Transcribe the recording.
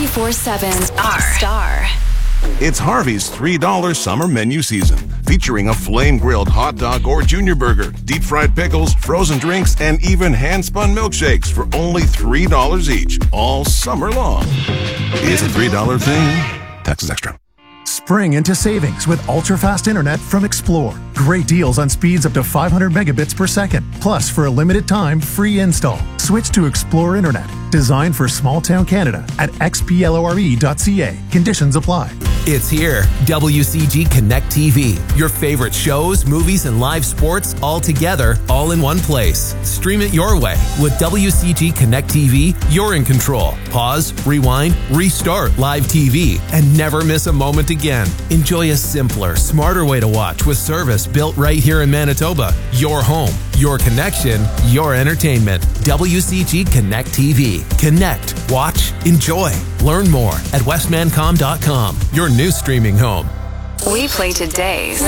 24/7. Star. It's Harvey's $3 summer menu season, featuring a flame-grilled hot dog or junior burger, deep-fried pickles, frozen drinks, and even hand-spun milkshakes for only $3 each, all summer long. It's a $3 thing. Taxes extra. Spring into savings with ultra-fast internet from Explore. Great deals on speeds up to 500 megabits per second. Plus, for a limited time, free install. Switch to Explore Internet, designed for small-town Canada at xplore.ca. Conditions apply. It's here. WCG Connect TV. Your favorite shows, movies, and live sports all together, all in one place. Stream it your way. With WCG Connect TV, you're in control. Pause, rewind, restart live TV, and never miss a moment again. Enjoy a simpler, smarter way to watch with service built right here in Manitoba. Your home, your connection, your entertainment. WCG Connect TV. Connect, watch, enjoy. Learn more at westmancom.com. Your new streaming home. We play today's